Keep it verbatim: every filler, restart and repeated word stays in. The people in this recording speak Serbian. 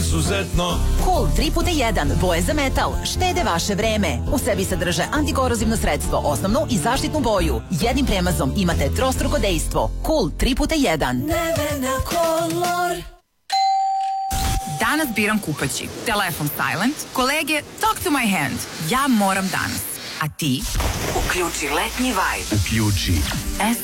izuzetno. Cool tri puta jedan, boje za metal, štede vaše vreme. U sebi sadrže antikorozivno sredstvo, osnovnu i zaštitnu boju. Jednim premazom imate trostruko dejstvo. Cool tri puta jedan. Nevena Color. Danas biram kupaći. Telefon silent. Kolege, talk to my hand. Ja moram danas. A ti? Uključi letnji vibe. Uključi.